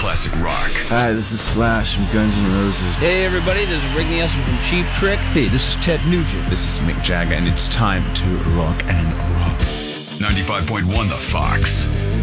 classic rock. Hi, this is Slash from Guns N' Roses. Hey everybody, this is Rick Nielsen from Cheap Trick. Hey, this is Ted Nugent. This is Mick Jagger, and it's time to rock and roll. 95.1 The Fox.